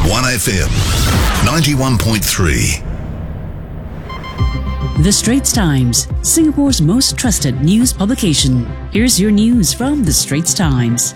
1FM 91.3. The Straits Times, Singapore's most trusted news publication. Here's your news from The Straits Times.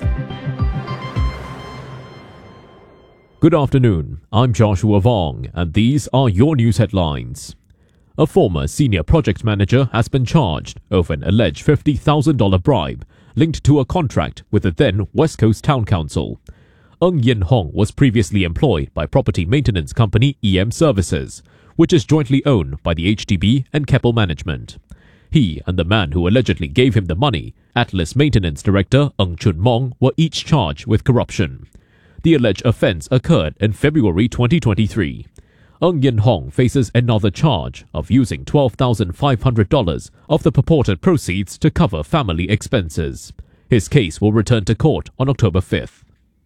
Good afternoon, I'm Joshua Vong, and these are your news headlines. A former senior project manager has been charged over an alleged $50,000 bribe linked to a contract with the then West Coast Town Council. Ng Yin Hong was previously employed by property maintenance company EM Services, which is jointly owned by the HDB and Keppel Management. He and the man who allegedly gave him the money, Atlas Maintenance Director Ng Chun Mong, were each charged with corruption. The alleged offence occurred in February 2023. Ng Yin Hong faces another charge of using $12,500 of the purported proceeds to cover family expenses. His case will return to court on October 5th.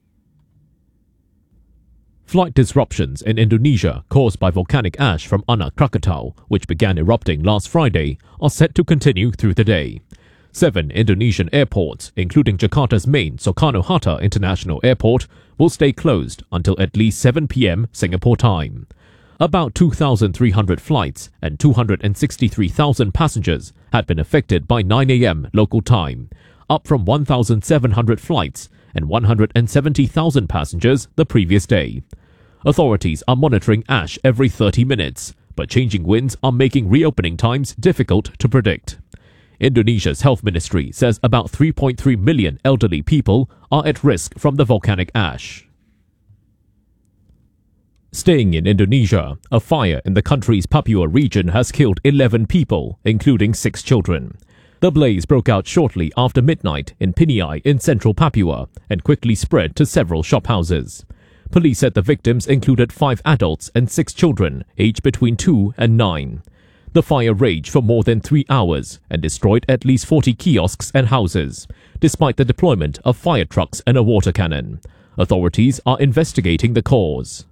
Flight disruptions in Indonesia caused by volcanic ash from Anak Krakatau, which began erupting last Friday, are set to continue through the day. 7 Indonesian airports, including Jakarta's main Soekarno-Hatta International Airport, will stay closed until at least 7 p.m. Singapore time. About 2,300 flights and 263,000 passengers had been affected by 9 a.m. local time, up from 1,700 flights and 170,000 passengers the previous day. Authorities are monitoring ash every 30 minutes, but changing winds are making reopening times difficult to predict. Indonesia's health ministry says about 3.3 million elderly people are at risk from the volcanic ash. Staying in Indonesia, a fire in the country's Papua region has killed 11 people, including 6 children. The blaze broke out shortly after midnight in Piniai in central Papua and quickly spread to several shophouses. Police said the victims included 5 adults and 6 children, aged between 2 and 9. The fire raged for more than 3 hours and destroyed at least 40 kiosks and houses, despite the deployment of fire trucks and a water cannon. Authorities are investigating the cause.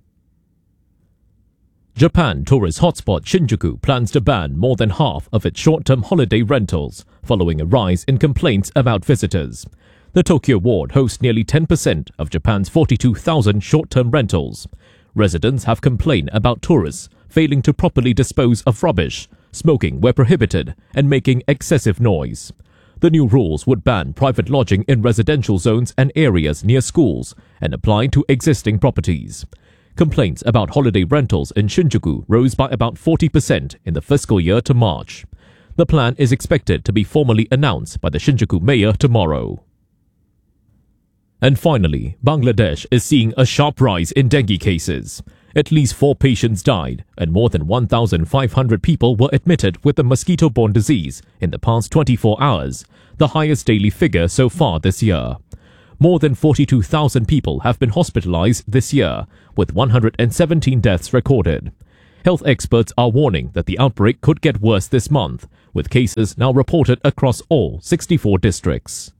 Japan tourist hotspot Shinjuku plans to ban more than half of its short-term holiday rentals, following a rise in complaints about visitors. The Tokyo ward hosts nearly 10% of Japan's 42,000 short-term rentals. Residents have complained about tourists failing to properly dispose of rubbish, smoking where prohibited, and making excessive noise. The new rules would ban private lodging in residential zones and areas near schools and apply to existing properties. Complaints about holiday rentals in Shinjuku rose by about 40% in the fiscal year to March. The plan is expected to be formally announced by the Shinjuku mayor tomorrow. And finally, Bangladesh is seeing a sharp rise in dengue cases. At least 4 patients died, and more than 1,500 people were admitted with the mosquito-borne disease in the past 24 hours, the highest daily figure so far this year. More than 42,000 people have been hospitalized this year, with 117 deaths recorded. Health experts are warning that the outbreak could get worse this month, with cases now reported across all 64 districts.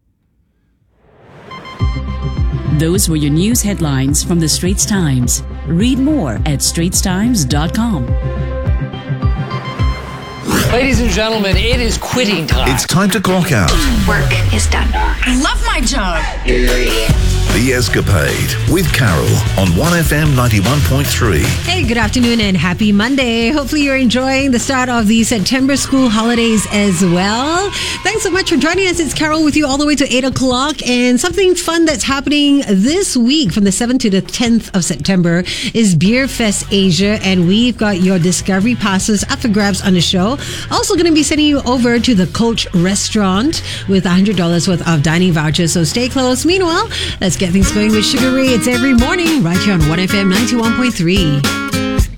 Those were your news headlines from The Straits Times. Read more at straitstimes.com. Ladies and gentlemen, it is quitting time. It's time to clock out. Work is done. I love my job. The Escapade with Carol on 1FM 91.3. Hey, good afternoon and happy Monday. Hopefully you're enjoying the start of the September school holidays as well. Thanks so much for joining us. It's Carol with you all the way to 8 o'clock. And something fun that's happening this week from the 7th to the 10th of September is Beer Fest Asia. And we've got your Discovery passes up for grabs on the show. Also going to be sending you over to the Coach Restaurant with $100 worth of dining vouchers. So stay close. Meanwhile, let's get things going with Sugar Ray. It's every morning right here on 1FM 91.3.